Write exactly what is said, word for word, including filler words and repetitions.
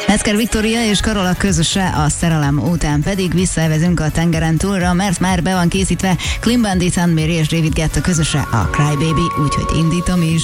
Metzger Viktória és Karola közöse a szerelem után pedig visszaevezünk a tengeren túlra, mert már be van készítve Clean Bandit, Anne Mary és David Guetta közöse a Cry Baby, úgyhogy indítom is.